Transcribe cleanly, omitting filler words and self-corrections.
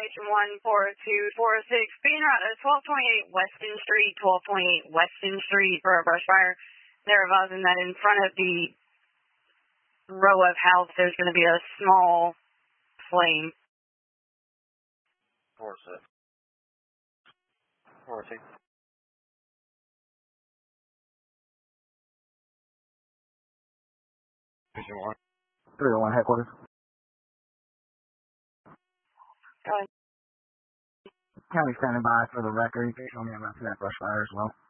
Station 14246, being route at 1228 Weston Street, 1228 Weston Street for a brush fire. They're advising that in front of the row of house there's going to be a small flame. 4-6. 4-6. Station 1. 301 headquarters. Go ahead. County standing by for the record. Show me about that brush fire as well.